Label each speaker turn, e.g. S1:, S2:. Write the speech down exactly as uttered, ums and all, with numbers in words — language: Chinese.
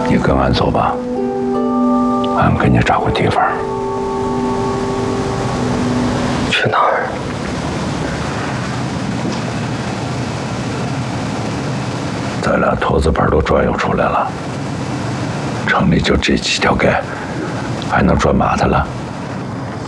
S1: 你跟俺走吧，俺给你找个地方。
S2: 去哪儿？
S1: 咱俩投资盘都转悠出来了，城里就这几条街，还能转嘛的了？